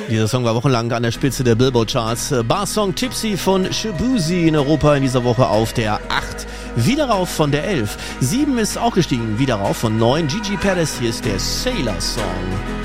Dieser Song war wochenlang an der Spitze der Billboard-Charts. Barsong Tipsy von Shaboozey in Europa in dieser Woche auf der 8. Wieder rauf von der 11. 7 ist auch gestiegen, wieder rauf von 9. Gigi Perez, hier ist der Sailor Song.